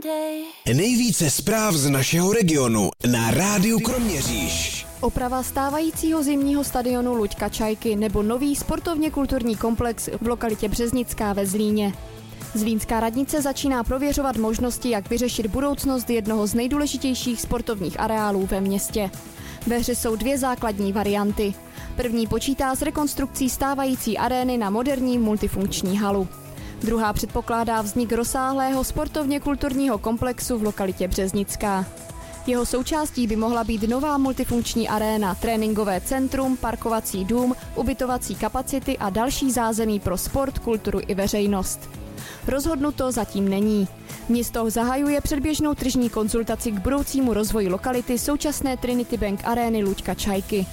Nejvíce zpráv z našeho regionu na Rádiu Kroměříž. Oprava stávajícího zimního stadionu Luďka Čajky nebo nový sportovně kulturní komplex v lokalitě Březnická ve Zlíně. Zlínská radnice začíná prověřovat možnosti, jak vyřešit budoucnost jednoho z nejdůležitějších sportovních areálů ve městě. Ve hře jsou dvě základní varianty. První počítá s rekonstrukcí stávající arény na moderní multifunkční halu. Druhá předpokládá vznik rozsáhlého sportovně kulturního komplexu v lokalitě Březnická. Jeho součástí by mohla být nová multifunkční aréna, tréninkové centrum, parkovací dům, ubytovací kapacity a další zázemí pro sport, kulturu i veřejnost. Rozhodnuto zatím není. Město zahajuje předběžnou tržní konzultaci k budoucímu rozvoji lokality současné Trinity Bank arény Luďka Čajky.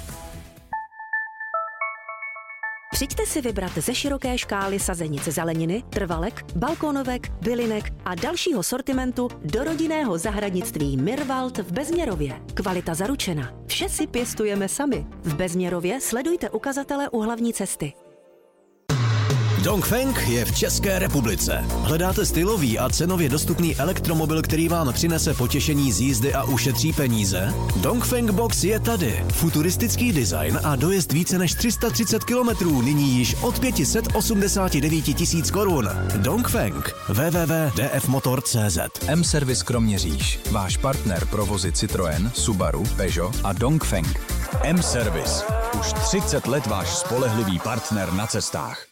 Přijďte si vybrat ze široké škály sazenic zeleniny, trvalek, balkónovek, bylinek a dalšího sortimentu do rodinného zahradnictví Mirwald v Bezměrově. Kvalita zaručena. Vše si pěstujeme sami. V Bezměrově sledujte ukazatele u hlavní cesty. Dongfeng je v České republice. Hledáte stylový a cenově dostupný elektromobil, který vám přinese potěšení z jízdy a ušetří peníze? Dongfeng Box je tady. Futuristický design a dojezd více než 330 km, nyní již od 589 000 korun. Dongfeng. www.dfmotor.cz. M-Service Kroměříž. Váš partner pro vozy Citroën, Subaru, Peugeot a Dongfeng. M-Service. Už 30 let váš spolehlivý partner na cestách.